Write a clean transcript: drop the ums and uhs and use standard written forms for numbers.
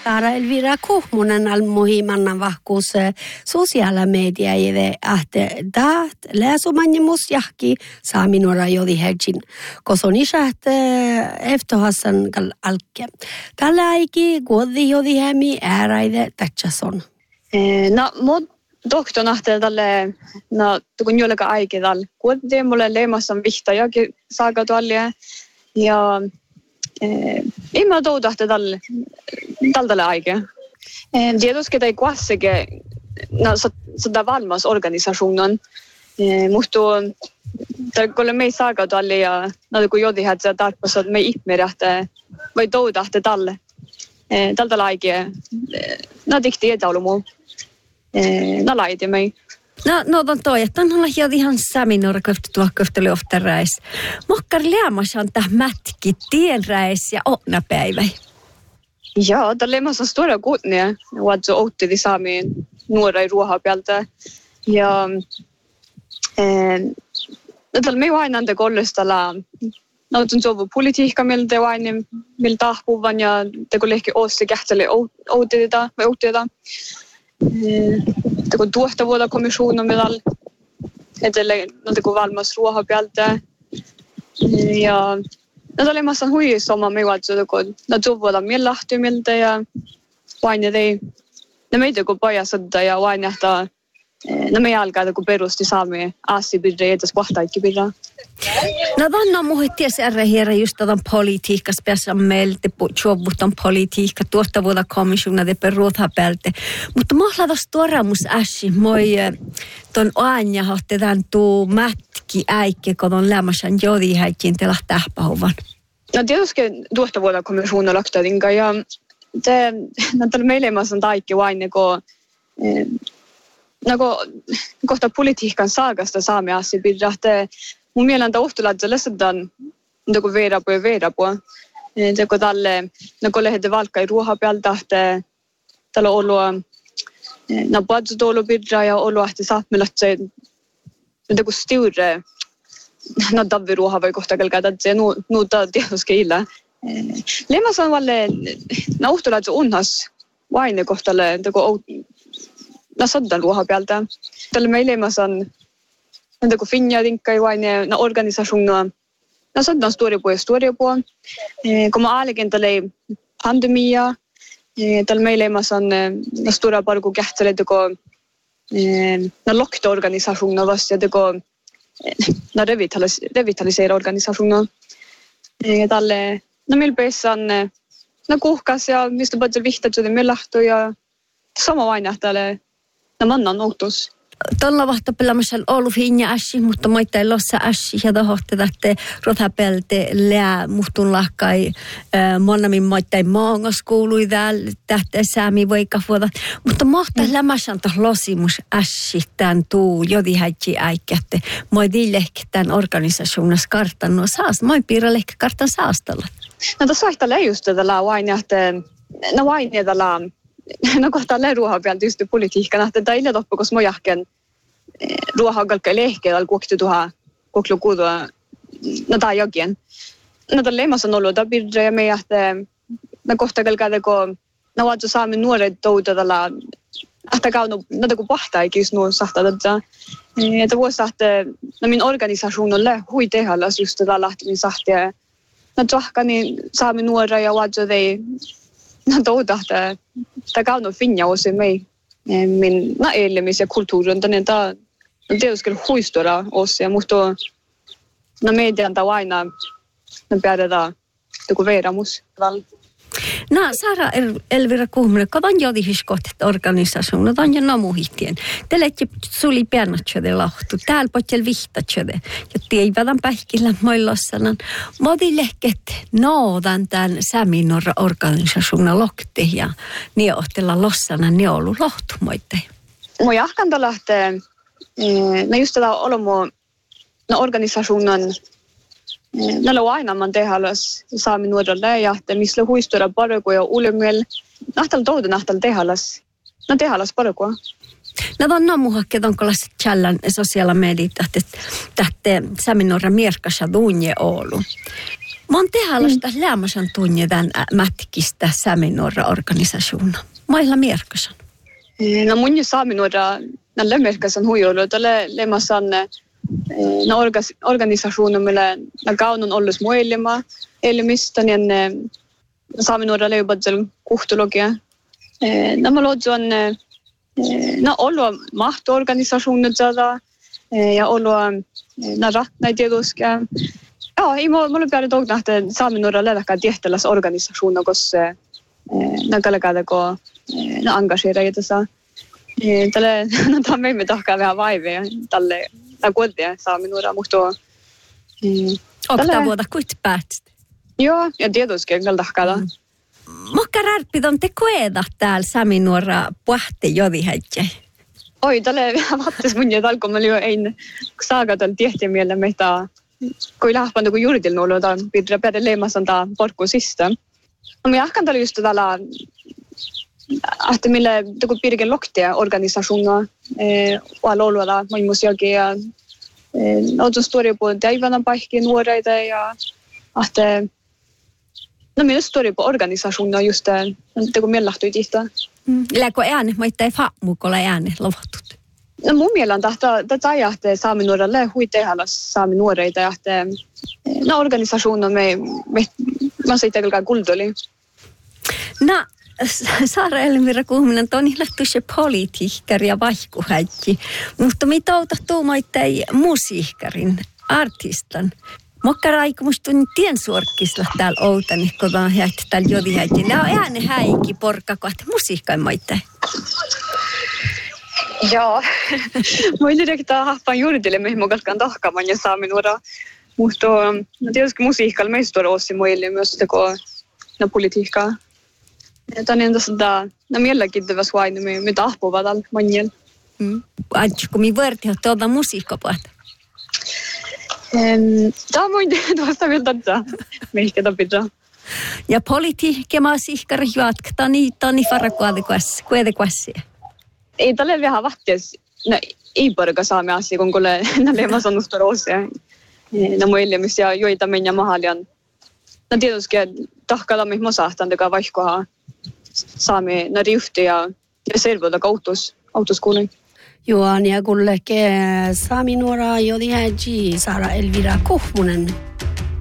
Saara Elvira Kuhmunen almuhimannan vahkuus sosiaalimedia ja ahte daat läsumanjemus jahki saaminora jodi herjin kosonishat eftohassan kal alke. Tällä aiki kuoddi jodi hämi ääraide tätsäson. No mod doktor nahte tälle no kun jollekaan aiki tällä kuoddi mulle leimassan vihtajakin saaka tuolle ja ei mä toudahte tälle aike. Tietysti ei kuasseke no sådär valmas organisationen. Musta tälle me ei saaka tuolle ja no kun jodi hätsä tarpeessa että me ihmerähtä vai toudahte tälle aike. No dikti ei taulu muu. No laiti mei. No on toi, että on ihan saminora kohtuukohtelu oftaräis. Mokkar lämmäsän tää mätki tienräis ja onnapäivä. Ja, tällä lämmäsän stora kunnia. Vatso outtidi saamiin nuora i ruohapieltä. Ja tällä me vain ante kollestalla. No tun sovu politiikka miltä vain miltä tahpuvan ja teko lehki ossi kähteli outtida. Kun tuottavuuden kommissionen medal edelleen no valmas ruohapieltä ja no oli massan huijissoma me vatso kun no tuovuoda millahtumilta ja vain ei no meitä kun pajasodda ja vain että no me alkaa kun perusti saamme asibidre edes kohtaikki bidra. No on muhitties ärrehiera just tämän politiikkas päässä meiltä juovutan politiikka tuottavuuden komissiona de peruuthapelte. Mutta mahlava storamus äsi moi ton Anja hohtetaan tuu mätki äikke kun on lämmäsän jodi häikin tela tähpähuvan. No tietysti tuottavuuden komissiona laktatinka ja te tällä meille on taikki vain kun kohta politiikan saagasta saamme asibidra. Mun mielestä ohtulaat lässetään joku veerapua. Teko tälle, kun lähdette valkkai ruohapieltä, tällä on ollut patsutolupidra ja ollut ahti saapmelat se joku stiure. No davvi ruoha voi kohta kelkätä, että se nuuta tietysti illa. Lemmas on valle, ohtulaat unhas vaine kohtalle, teko saddan ruohapieltä. Tällä meillä lemmas on no kun finja dinkkai vain no organisationna no sådana storia på kun mä alken tälle pandemia tällä meillä on no stora parku kähtele kun no lokta organisationna vasta kun no revitalisera organisationna tälle no milpeissan no kuhkas ja mistä paljon vihtat että me lähtö ja sama vain tälle no mannan outos. Tuolla vahtapelamisella ollut hinja äsi, mutta moita ei lossa äsi ja tohti tähte rothapelte lää muhtun lahkai monamin moita ei maangas kuului täällä tähte säämi voikavuota. Mutta mohta lämäsän toh losimus äsi tämän tuu jodi häitsi äikkätte. Moi diilehki tämän organisatioonas kartan no saas, moi piirra lehkä kartan saastalla. No tässä vaihtaa just tällä vain jähte, no vain tällä no kohta ruohapieltä tietysti politiikkana, että tämä ei toppu, koska mojahken ruohakalkka lehkeellä kuokti tuohon kuoklukuutua, no tämä jokien. No tällä leimassa on ollut tapidre ja me jähtee, no kohta kalkada, kun no vaattu saamme nuoret touta tällä, että kaunu, no tämä kun pahtaikin just nuo sahtaa tätä. Että vuosi sähtee, no min organisatioonolle hui tehallas just tätä lähtemmin sahtia. No tuohka niin saamme nuoria ja vaattu ei no toudahtaa, tämä kaunu finja osi mei. Min elämis- ja kulttuurin, niin tämä on tietysti huistora osia, mutta no median tämä aina päätetään joku veeramus. No Saara Elvira Kuhmunen, kun on jodihiskohtat organisaation, on jo nomuhihtien. Te lehti suli piennatsöde lahtu, täällä potjel vihtatsöde, jotta ei vadan pähkillä moillossanan. Modi lehket noodan tämän Säminora organisaation lokte ja niohtella lossana ne ollut lohtumoitte. Moi jahkanta lähtee, no just tätä olomo no organisationen näillä on aina man tehallas saamme nuorelle ja missä huistora parkoja ulemel nahtalla toudu nahtalla tehallas parkoa. No on muhakkeet onko las challan sosiaala mediat tähte Säminora mierkassa duunje Oulu. Mä oon tehällasta lämmäsen tunnetaan mätkistä Saaminuora-organisaationa. Mailla Mierkösen. No mun ju Saaminuora, näillä Mierkösen huijoilla, tälle lemmasan organisaatioon, millä kaunun ollus muillima, elimistä, niin Saaminuora leubatsel kuhtologia. Nämä luodaan ollut mahto-organisaatioon saada ja ollut näitä tietystiä. Ja, mulla pitäisi toki nähdä Saaminuora lähdekään tehtävässä organisaatioon, koska näkälläkään kun engageeraa tässä. Tälle tämä ei me tahkaa vähän vaivia tälle kuitenkin Saaminuora, mutta onko tämä vuoda kuitenkin päätstä? Joo, ja tietysti kyllä tahkaa. Mokka rärppit on te koeda täällä Saaminuora puhte jodihäjä? Oi, tälle vattis mun jätä alkoi, mä ein saaga tällä tehtiin mieleen meitä, kun lähtee kun juuritil nuolla, pitää perä leimasan tämä porkku sistä. No, mä jahkan tällä just tällä, että millä kun piirikin loktia organisaationa, alueella maailmansiakin ja otan storiepuolen täivänä paikkiin nuoreita ja että no meillä storiepuolen organisaationa just kun meillä lähtee tihtaa. Läkö ääne, mä itse ei faamukolla ääne lovahtut? No mun mielestä tätä ajahtaa Saaminuoralle huitehdalla Saaminuoreita ja no organisaationa mä siitä kyllä kulttuuri. No, Saara Elmira Kuhminen on ihan se politiikkari ja vaihkuhäikki, mutta mitä outattuu maittain musiikkarin, artistan. Mokka raikumus tunnin tiensuorkkisla täällä outani, kun on häitti täällä jodihäikki. Nämä on ääne häikki porkka, kun musiikkaan maittain. Joo, mä en tiedä, hahpaan juuritille, mihin mä kalkaan tahkaamaan ja Saaminuora. Mutta tietysti musiikalla meistä on ossi muille myös sitä, kun politiikkaa. Tämä on tässä mielenkiintoista vain, me tahpuvat täällä manjilla. Kun minä vörti, että tuolta musiikkapuolta? Tämä on tuosta vielä tätä, mihinkä tapittaa. Ja politiikka musiikkari jatkaa, niin kuitenkin. Ei tälle vähän vahtias, ei porka saamme asia, kun kuule näille sanottu roosia. No muille, missä joita mennä mahalian. No tietysti tahkalla, mihin mä saahtan, joka vaihkoa saamme riuhti ja servoida autoskuulin. Joo, ja kuule Saaminuora jodihäjä Saara Elvira Kuhmunen.